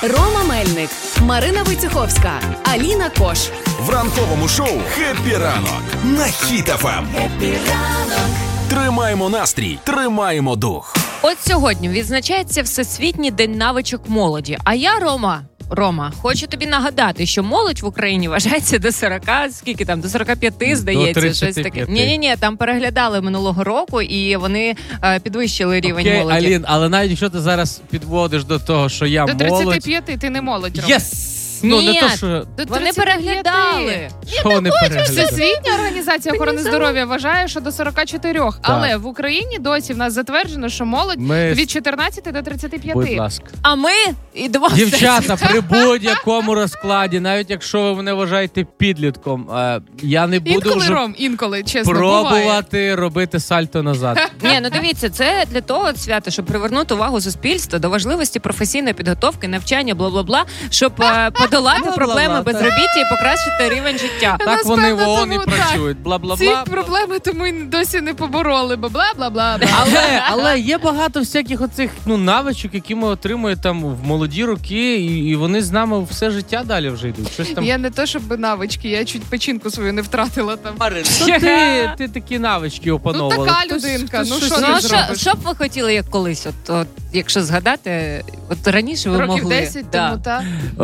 Рома Мельник, Марина Войцеховська, Аліна Кош. В ранковому шоу «Хеппі ранок» на Хіт FM. Хеппі ранок. Тримаємо настрій, тримаємо дух. От сьогодні відзначається Всесвітній день навичок молоді. А я, Рома, хочу тобі нагадати, що молодь в Україні вважається до 40, скільки там, до 45, здається, до щось таке. Ні, там переглядали минулого року, і вони підвищили рівень молоді. Алін, але навіть якщо ти зараз підводиш до того, що я до молодь... До 35 ти не молодь, Рома. Ну, не то, що... Вони переглядали. Що вони переглядали? Всесвітня організація охорони здоров'я вважає, що до 44. Так. Але в Україні досі в нас затверджено, що молодь від 14 до 35. Будь ласка. А ми йдемо... Дівчата, при будь-якому розкладі, навіть якщо ви мене вважаєте підлітком, я не буду інколи, чесно, пробувати буває. Робити сальто назад. Ні, ну дивіться, це для того свято, щоб привернути увагу суспільства до важливості професійної підготовки, навчання, бла-бла-бла, щоб подолати проблеми безробіття і покращити рівень життя. Так вони в ООН і працюють. Бла-бла-бла. Ці проблеми тому й досі не побороли, бла-бла-бла. Але є багато всяких оцих навичок, які ми отримуємо там в молоді роки, і вони з нами все життя далі вже йдуть. Щось там... Я не то, щоб навички, я чуть печінку свою не втратила там. Ти такі навички опановувала. Ну така людинка, що ти зробиш? Що б ви хотіли, як колись, от якщо згадати, от раніше ви могли... Років 10 тому, так?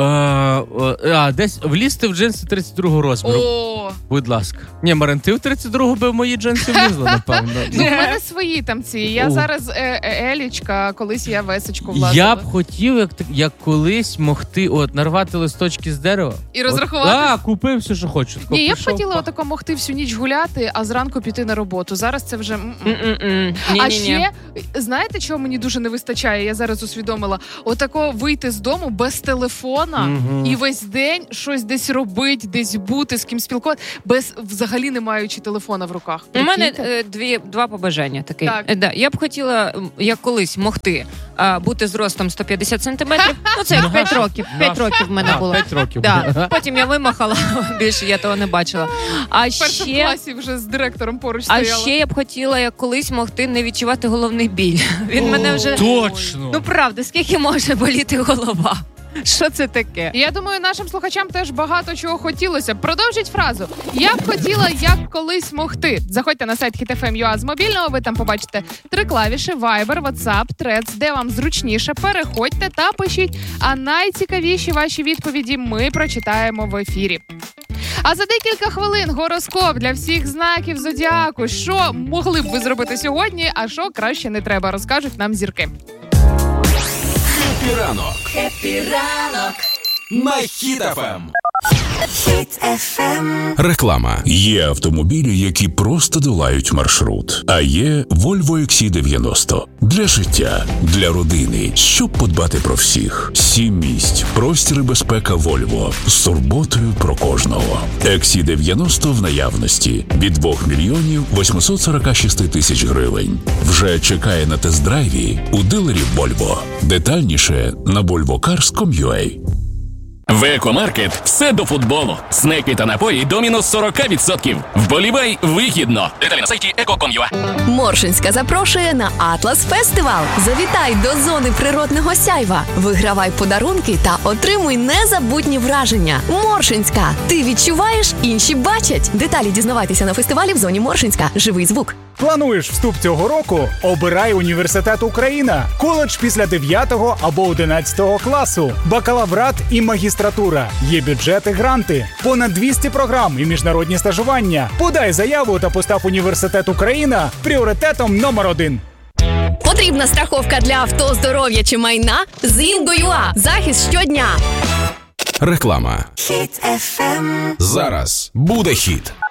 Десь влізти в джинси 32-го розміру. О! Будь ласка. Ні, Марин, ти в 32-го би в мої джинси влізла, напевно. У мене свої там ці. Я зараз елічка, колись я весочку влазила. Я б хотів, як колись могти нарвати листочки з дерева. І розрахувати? Так, купив все, що хочу. Ні, я б хотіла отако могти всю ніч гуляти, а зранку піти на роботу. Зараз це вже... А ще, знаєте, чого мені дуже не вистачає? Я зараз усвідомила. Отако вийти з дому без телефона і весь день щось десь робити, десь бути, з ким спілкувати, взагалі не маючи телефона в руках. У мене два побажання такі. Я б хотіла, як колись, могти бути зростом 150 сантиметрів. Ну, це 5 років. 5 років в мене було. 5 років. Да. Потім я вимахала, більше я того не бачила. В першому класі вже з директором поруч стояла. А ще я б хотіла, як колись, могти не відчувати головний біль. Він мене вже... Точно! Ну, правда, скільки може боліти голова? Що це таке? Я думаю, нашим слухачам теж багато чого хотілося. Продовжіть фразу. Я б хотіла, як колись могти. Заходьте на сайт HitFM.ua з мобільного, ви там побачите 3 клавіші, Viber, WhatsApp, Threads, де вам зручніше. Переходьте та пишіть. А найцікавіші ваші відповіді ми прочитаємо в ефірі. А за декілька хвилин гороскоп для всіх знаків зодіаку. Що могли б ви зробити сьогодні, а що краще не треба, розкажуть нам зірки. Хеппі ранок. Хеппі ранок. На Хіт FM. Хіт FM. Реклама. Є автомобілі, які просто долають маршрут. А є Volvo XC90. Для життя, для родини, щоб подбати про всіх. 7 місць, простір і безпека Volvo. З турботою про кожного. XC90 в наявності. Від 2 мільйонів 846 тисяч гривень. Вже чекає на тест-драйві у дилерів Volvo. Детальніше на volvocars.com.ua. В Екомаркет все до футболу. Снеки та напої до мінус 40%. Вболівай вигідно. Деталі на сайті eco.com.ua. Моршинська запрошує на Атлас Фестивал. Завітай до зони природного сяйва. Вигравай подарунки та отримуй незабутні враження. Моршинська. Ти відчуваєш, інші бачать. Деталі дізнавайтеся на фестивалі в зоні Моршинська. Живий звук. Плануєш вступ цього року? Обирай університет Україна. Коледж після 9 або 11 класу. Бакалаврат і магістратура. Є бюджети, гранти. Понад 200 програм і міжнародні стажування. Подай заяву та постав університет Україна пріоритетом номер 1. Потрібна страховка для авто, здоров'я чи майна? З Інго.ua. Захист щодня. Реклама. Хіт FM. Зараз буде хіт.